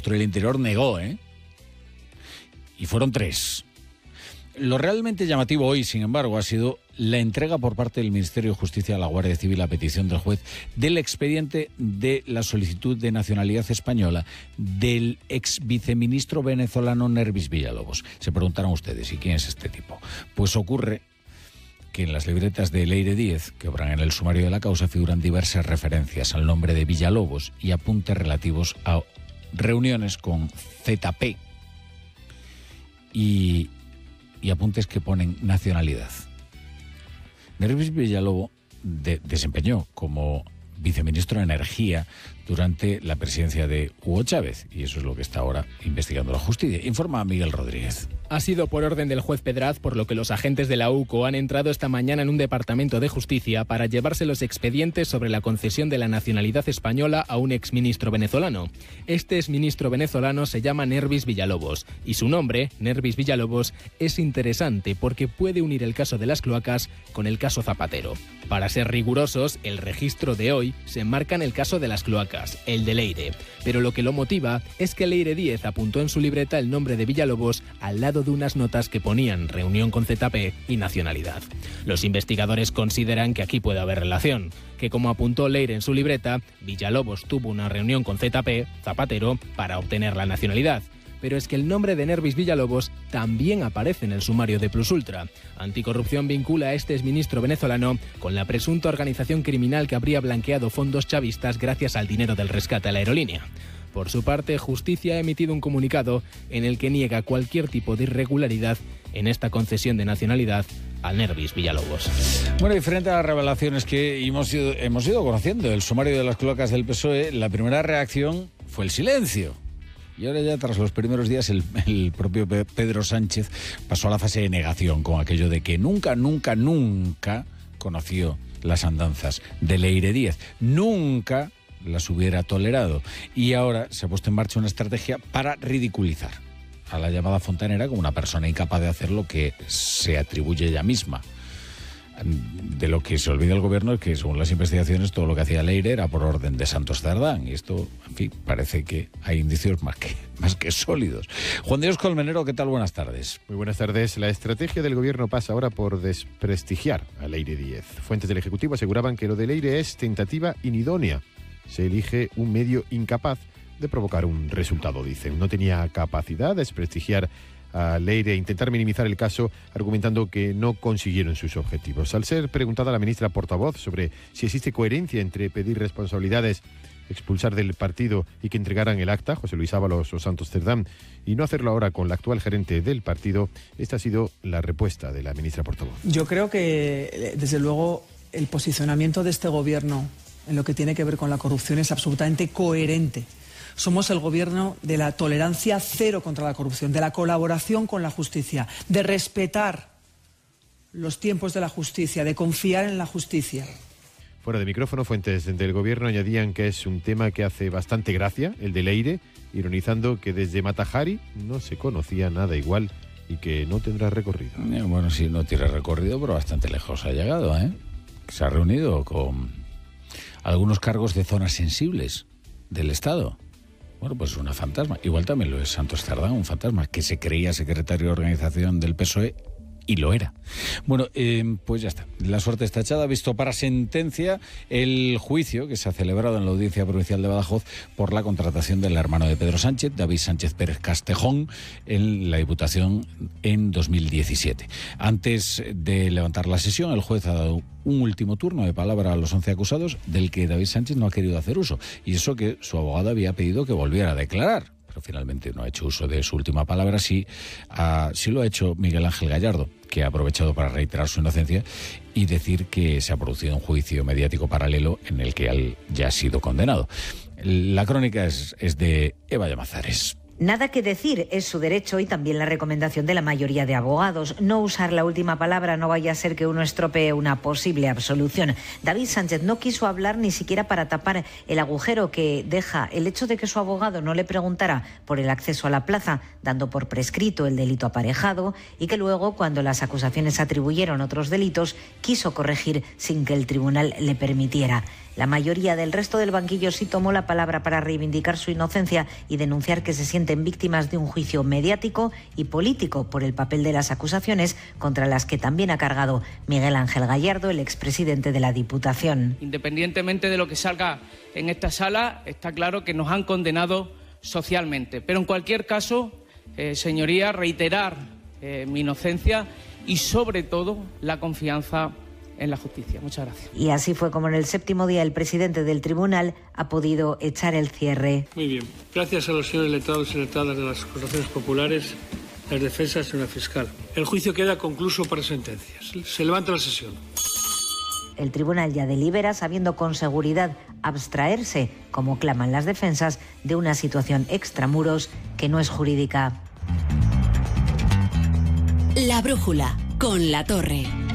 Ministro del Interior negó, y fueron 3. Lo realmente llamativo hoy, sin embargo, ha sido la entrega por parte del Ministerio de Justicia a la Guardia Civil a petición del juez del expediente de la solicitud de nacionalidad española del ex viceministro venezolano Nervis Villalobos. Se preguntarán ustedes, ¿y quién es este tipo? Pues ocurre que en las libretas de Leire Díez, que obran en el sumario de la causa, figuran diversas referencias al nombre de Villalobos y apuntes relativos a reuniones con ZP y apuntes que ponen nacionalidad. Nervis Villalobos desempeñó como viceministro de Energía durante la presidencia de Hugo Chávez, y eso es lo que está ahora investigando la justicia. Informa Miguel Rodríguez. Ha sido por orden del juez Pedraz, por lo que los agentes de la UCO han entrado esta mañana en un departamento de justicia para llevarse los expedientes sobre la concesión de la nacionalidad española a un exministro venezolano. Este exministro venezolano se llama Nervis Villalobos, y su nombre, Nervis Villalobos, es interesante porque puede unir el caso de las cloacas con el caso Zapatero. Para ser rigurosos, el registro de hoy se enmarca en el caso de las cloacas, el de Leire. Pero lo que lo motiva es que Leire Díez apuntó en su libreta el nombre de Villalobos al lado de unas notas que ponían reunión con ZP y nacionalidad. Los investigadores consideran que aquí puede haber relación, que como apuntó Leire en su libreta, Villalobos tuvo una reunión con ZP, Zapatero, para obtener la nacionalidad. Pero es que el nombre de Nervis Villalobos también aparece en el sumario de Plus Ultra. Anticorrupción vincula a este exministro venezolano con la presunta organización criminal que habría blanqueado fondos chavistas gracias al dinero del rescate a la aerolínea. Por su parte, Justicia ha emitido un comunicado en el que niega cualquier tipo de irregularidad en esta concesión de nacionalidad a Nervis Villalobos. Bueno, y frente a las revelaciones que hemos ido conociendo, el sumario de las cloacas del PSOE, la primera reacción fue el silencio. Y ahora ya, tras los primeros días, el propio Pedro Sánchez pasó a la fase de negación con aquello de que nunca conoció las andanzas de Leire Díez. Nunca las hubiera tolerado. Y ahora se ha puesto en marcha una estrategia para ridiculizar a la llamada fontanera como una persona incapaz de hacer lo que se atribuye ella misma. De lo que se olvida el gobierno es que, según las investigaciones, todo lo que hacía Leire era por orden de Santos Cerdán. Y esto, en fin, parece que hay indicios más que sólidos. Juan Dios Colmenero, ¿qué tal? Buenas tardes. Muy buenas tardes. La estrategia del gobierno pasa ahora por desprestigiar a Leire Díez. Fuentes del Ejecutivo aseguraban que lo de Leire es tentativa inidónea. Se elige un medio incapaz de provocar un resultado, dicen. No tenía capacidad de desprestigiar a Leire e intentar minimizar el caso, argumentando que no consiguieron sus objetivos. Al ser preguntada la ministra portavoz sobre si existe coherencia entre pedir responsabilidades, expulsar del partido y que entregaran el acta, José Luis Ábalos o Santos Cerdán, y no hacerlo ahora con la actual gerente del partido, esta ha sido la respuesta de la ministra portavoz. Yo creo que, desde luego, el posicionamiento de este gobierno en lo que tiene que ver con la corrupción es absolutamente coherente. Somos el gobierno de la tolerancia cero contra la corrupción, de la colaboración con la justicia, de respetar los tiempos de la justicia, de confiar en la justicia. Fuera de micrófono, fuentes del gobierno añadían que es un tema que hace bastante gracia, el de Leire, ironizando que desde Matajari no se conocía nada igual y que no tendrá recorrido. Bueno, sí, no tiene recorrido, pero bastante lejos ha llegado, Se ha reunido con algunos cargos de zonas sensibles del Estado. Bueno, pues una fantasma. Igual también lo es Santos Cerdán, un fantasma que se creía secretario de organización del PSOE y lo era. Bueno, pues ya está. La suerte está echada. Visto para sentencia el juicio que se ha celebrado en la Audiencia Provincial de Badajoz por la contratación del hermano de Pedro Sánchez, David Sánchez Pérez Castejón, en la Diputación en 2017. Antes de levantar la sesión, el juez ha dado un último turno de palabra a los 11 acusados, del que David Sánchez no ha querido hacer uso. Y eso que su abogado había pedido que volviera a declarar. Pero finalmente no ha hecho uso de su última palabra. Sí lo ha hecho Miguel Ángel Gallardo, que ha aprovechado para reiterar su inocencia y decir que se ha producido un juicio mediático paralelo en el que él ya ha sido condenado. La crónica es de Eva Llamazares. Nada que decir, es su derecho y también la recomendación de la mayoría de abogados. No usar la última palabra, no vaya a ser que uno estropee una posible absolución. David Sánchez no quiso hablar ni siquiera para tapar el agujero que deja el hecho de que su abogado no le preguntara por el acceso a la plaza, dando por prescrito el delito aparejado, y que luego, cuando las acusaciones atribuyeron otros delitos, quiso corregir sin que el tribunal le permitiera. La mayoría del resto del banquillo sí tomó la palabra para reivindicar su inocencia y denunciar que se sienten víctimas de un juicio mediático y político por el papel de las acusaciones contra las que también ha cargado Miguel Ángel Gallardo, el expresidente de la Diputación. Independientemente de lo que salga en esta sala, está claro que nos han condenado socialmente. Pero en cualquier caso, señoría, reiterar mi inocencia y sobre todo la confianza en la justicia. Muchas gracias. Y así fue como en el séptimo día el presidente del tribunal ha podido echar el cierre. Muy bien. Gracias a los señores letrados y letradas de las acusaciones populares, las defensas y señora fiscal. El juicio queda concluso para sentencias. Se levanta la sesión. El tribunal ya delibera sabiendo con seguridad abstraerse, como claman las defensas, de una situación extramuros que no es jurídica. La brújula con La Torre.